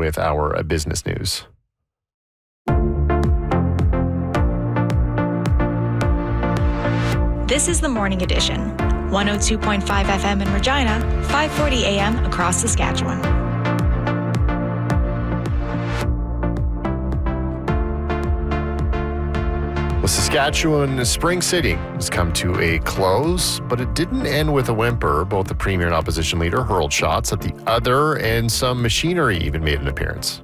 with our business news. This is the Morning Edition. 102.5 FM in Regina, 5:40 AM across Saskatchewan. Well, Saskatchewan Spring City has come to a close, but it didn't end with a whimper. Both the Premier and Opposition Leader hurled shots at the other, and some machinery even made an appearance.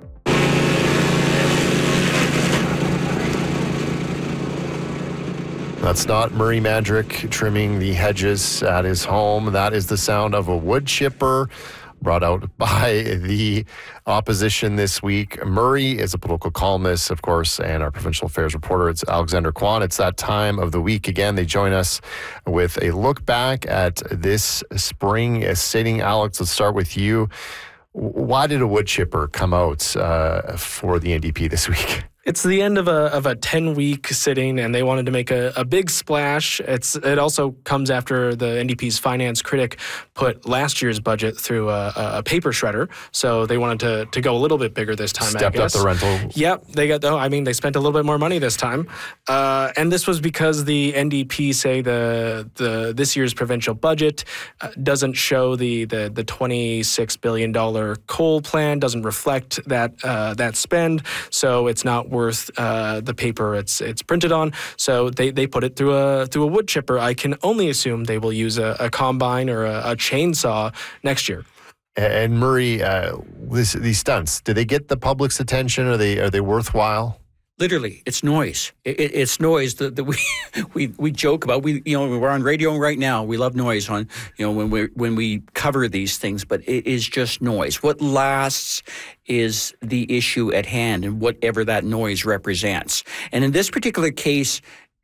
That's not Murray Madrick trimming the hedges at his home. That is the sound of a wood chipper brought out by the opposition this week. Murray is a political columnist, of course, and our provincial affairs reporter. It's Alexander Kwan. It's that time of the week again. They join us with a look back at this spring sitting. Alex, let's start with you. Why did a wood chipper come out for the NDP this week? It's the end of a 10-week sitting, and they wanted to make a big splash. It also comes after the NDP's finance critic put last year's budget through a paper shredder, so they wanted to go a little bit bigger this time. Stepped up the rental. Yep, they spent a little bit more money this time, and this was because the NDP say the this year's provincial budget doesn't show the $26 billion coal plan, doesn't reflect that spend, so it's not worth the paper it's printed on. So they put it through a wood chipper. I can only assume they will use a combine or a chainsaw next year. And Murray, these stunts, do they get the public's attention? Are they worthwhile? Literally, it's noise. It's noise that we joke about. We're on radio right now. We love noise when we cover these things, but it is just noise. What lasts is the issue at hand and whatever that noise represents. And in this particular case,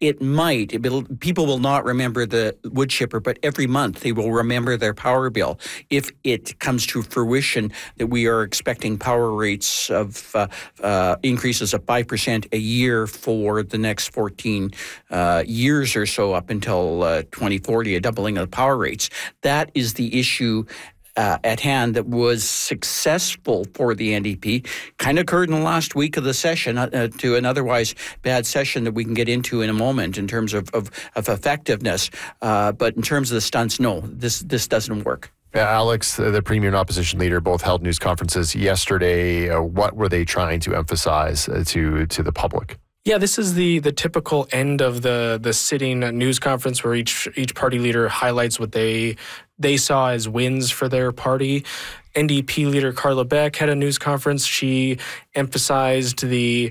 people will not remember the wood chipper, but every month they will remember their power bill if it comes to fruition that we are expecting power rates of increases of 5% a year for the next 14 years or so up until 2040, a doubling of the power rates. That is the issue at hand that was successful for the NDP. Kind of occurred in the last week of the session to an otherwise bad session that we can get into in a moment in terms of effectiveness. But in terms of the stunts, no, this doesn't work. Alex, the Premier and Opposition Leader both held news conferences yesterday. What were they trying to emphasize to the public? Yeah, this is the typical end of the sitting news conference where each party leader highlights what they saw as wins for their party. NDP leader Carla Beck had a news conference. She emphasized the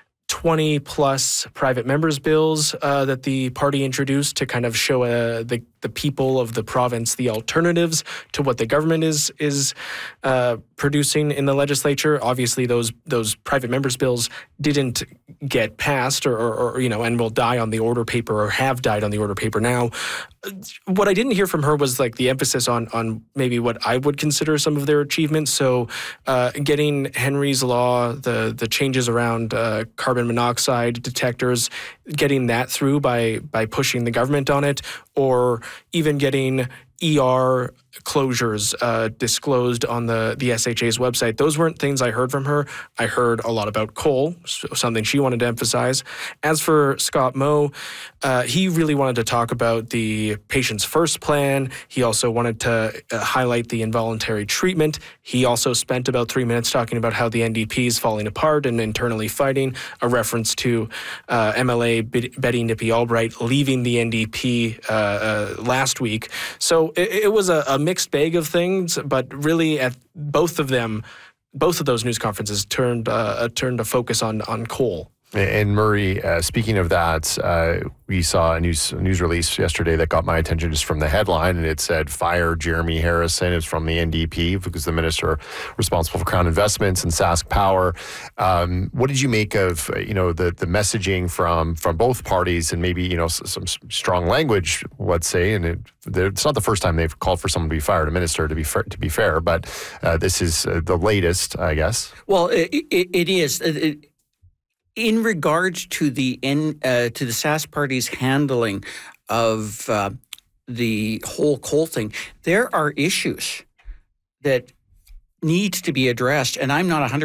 20-plus private members' bills that the party introduced to kind of show the people of the province the alternatives to what the government is producing in the legislature. Obviously, those private members' bills didn't get passed or and will die on the order paper or have died on the order paper now. What I didn't hear from her was like the emphasis on maybe what I would consider some of their achievements. So getting Henry's Law, the changes around carbon monoxide detectors, getting that through by pushing the government on it, or even getting ER closures disclosed on the SHA's website. Those weren't things I heard from her. I heard a lot about coal, something she wanted to emphasize. As for Scott Moe, he really wanted to talk about the Patients First plan. He also wanted to highlight the involuntary treatment. He also spent about 3 minutes talking about how the NDP is falling apart and internally fighting, a reference to MLA Betty Nippy Albright leaving the NDP last week. So it was a mixed bag of things, but really at both of those news conferences turned a focus on coal. And Murray, speaking of that, we saw a news release yesterday that got my attention just from the headline, and it said, "Fire Jeremy Harrison." It's from the NDP, because the minister responsible for Crown Investments and Sask Power. What did you make of the messaging from both parties, and maybe some strong language, let's say? And it's not the first time they've called for someone to be fired, a minister, to be fair, but this is the latest, I guess. Well, it is. In regards to the Sask Party's handling of the whole coal thing, there are issues that need to be addressed, and I'm not 100%